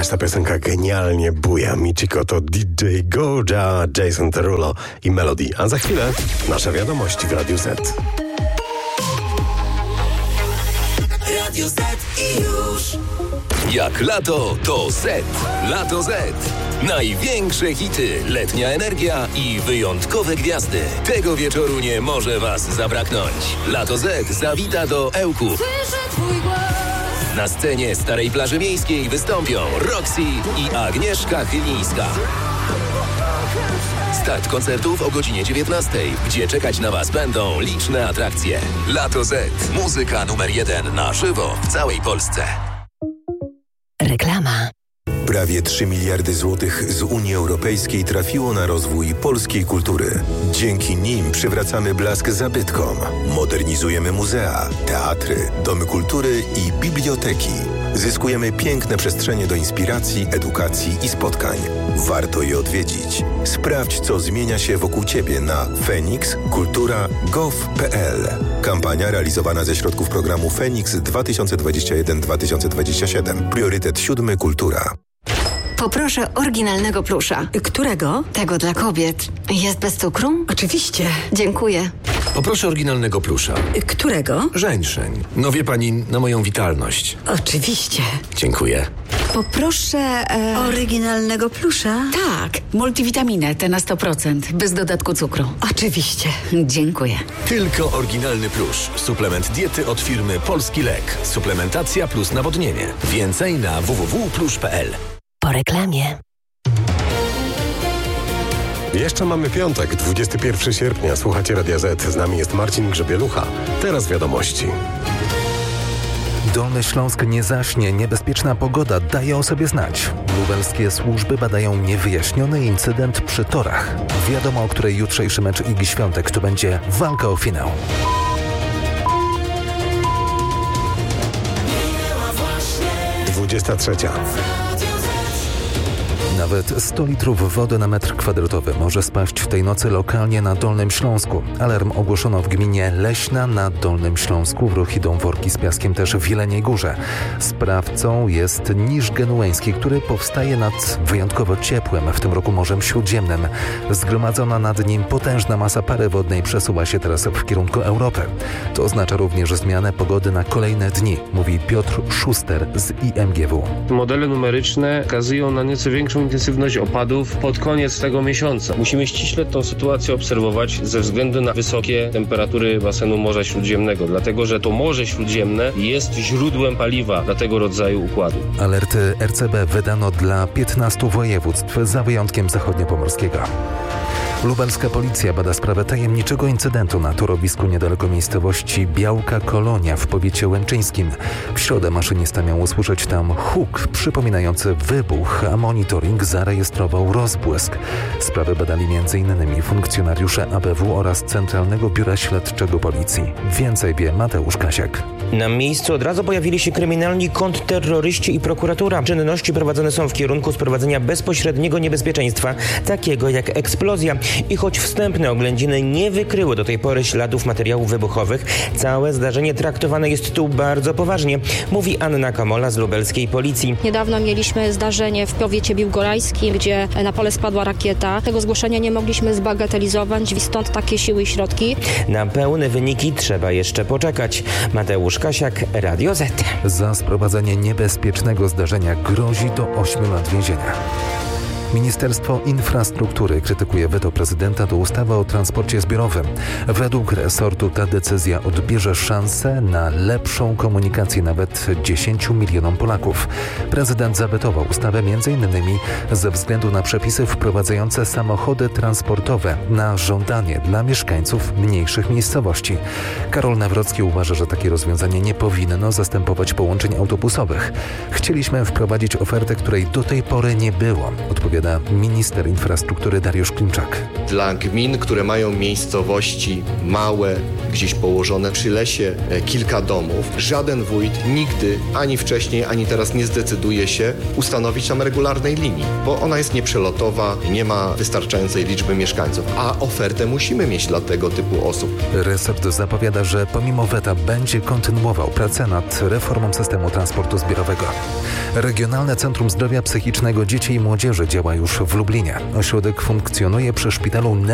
Ależ ta piosenka genialnie buja. Michiko to DJ Goja, Jason Derulo i Melody. A za chwilę nasze wiadomości w Radiu Z. Radio Z i już. Jak lato, to Z. Lato Z. Największe hity, letnia energia i wyjątkowe gwiazdy. Tego wieczoru nie może Was zabraknąć. Lato Z zawita do Ełku. Słyszę twój głos. Na scenie Starej Plaży Miejskiej wystąpią Roxy i Agnieszka Chylińska. Start koncertów o godzinie 19, gdzie czekać na Was będą liczne atrakcje. Lato Z. Muzyka numer 1 na żywo w całej Polsce. Reklama. Prawie 3 miliardy złotych z Unii Europejskiej trafiło na rozwój polskiej kultury. Dzięki nim przywracamy blask zabytkom, modernizujemy muzea, teatry, domy kultury i biblioteki. Zyskujemy piękne przestrzenie do inspiracji, edukacji i spotkań. Warto je odwiedzić. Sprawdź, co zmienia się wokół Ciebie na fenixkultura.gov.pl. Kampania realizowana ze środków programu Feniks 2021-2027. Priorytet 7. Kultura. Poproszę oryginalnego plusza. Którego? Tego dla kobiet. Jest bez cukru? Oczywiście. Dziękuję. Poproszę oryginalnego plusza. Którego? Żeńszeń. No wie pani, na moją witalność. Oczywiście. Dziękuję. Poproszę... Oryginalnego plusza? Tak, multivitaminę, te na 100%, bez dodatku cukru. Oczywiście. Dziękuję. Tylko oryginalny plusz. Suplement diety od firmy Polski Lek. Suplementacja plus nawodnienie. Więcej na www.plusz.pl. Po reklamie. Jeszcze mamy piątek, 21 sierpnia. Słuchacie Radia Z. Z nami jest Marcin Grzebielucha. Teraz wiadomości. Dolny Śląsk nie zaśnie, niebezpieczna pogoda daje o sobie znać. Lubelskie służby badają niewyjaśniony incydent przy torach. Wiadomo, o której jutrzejszy mecz Igi Świątek to będzie walka o finał. Minęła właśnie 23. Nawet 100 litrów wody na metr kwadratowy może spaść w tej nocy lokalnie na Dolnym Śląsku. Alarm ogłoszono w gminie Leśna na Dolnym Śląsku. W ruch idą worki z piaskiem też w Jeleniej Górze. Sprawcą jest niż genueński, który powstaje nad wyjątkowo ciepłym w tym roku Morzem Śródziemnym. Zgromadzona nad nim potężna masa pary wodnej przesuwa się teraz w kierunku Europy. To oznacza również zmianę pogody na kolejne dni, mówi Piotr Szuster z IMGW. Modele numeryczne wskazują na nieco większą intensywność opadów pod koniec tego miesiąca. Musimy ściśle tę sytuację obserwować ze względu na wysokie temperatury basenu Morza Śródziemnego, dlatego że to Morze Śródziemne jest źródłem paliwa dla tego rodzaju układu. Alerty RCB wydano dla 15 województw, za wyjątkiem zachodniopomorskiego. Lubelska policja bada sprawę tajemniczego incydentu na torowisku niedaleko miejscowości Białka Kolonia w powiecie łęczyńskim. W środę maszynista miał usłyszeć tam huk przypominający wybuch, a monitoring zarejestrował rozbłysk. Sprawę badali m.in. funkcjonariusze ABW oraz Centralnego Biura Śledczego Policji. Więcej wie Mateusz Kasiak. Na miejscu od razu pojawili się kryminalni kontrterroryści i prokuratura. Czynności prowadzone są w kierunku sprowadzenia bezpośredniego niebezpieczeństwa, takiego jak eksplozja. I choć wstępne oględziny nie wykryły do tej pory śladów materiałów wybuchowych, całe zdarzenie traktowane jest tu bardzo poważnie, mówi Anna Kamola z lubelskiej policji. Niedawno mieliśmy zdarzenie w powiecie biłgorajskim, gdzie na pole spadła rakieta. Tego zgłoszenia nie mogliśmy zbagatelizować, stąd takie siły i środki. Na pełne wyniki trzeba jeszcze poczekać. Mateusz Kasiak, Radio Z. Za sprowadzenie niebezpiecznego zdarzenia grozi do 8 lat więzienia. Ministerstwo Infrastruktury krytykuje weto prezydenta do ustawy o transporcie zbiorowym. Według resortu ta decyzja odbierze szansę na lepszą komunikację nawet 10 milionom Polaków. Prezydent zawetował ustawę m.in. ze względu na przepisy wprowadzające samochody transportowe na żądanie dla mieszkańców mniejszych miejscowości. Karol Nawrocki uważa, że takie rozwiązanie nie powinno zastępować połączeń autobusowych. Chcieliśmy wprowadzić ofertę, której do tej pory nie było, odpowiada minister infrastruktury Dariusz Klimczak. Dla gmin, które mają miejscowości małe, gdzieś położone przy lesie, kilka domów, żaden wójt nigdy, ani wcześniej, ani teraz nie zdecyduje się ustanowić tam regularnej linii, bo ona jest nieprzelotowa, nie ma wystarczającej liczby mieszkańców, a ofertę musimy mieć dla tego typu osób. Resort zapowiada, że pomimo weta będzie kontynuował pracę nad reformą systemu transportu zbiorowego. Regionalne Centrum Zdrowia Psychicznego Dzieci i Młodzieży działa już w Lublinie. Ośrodek funkcjonuje przy szpitalu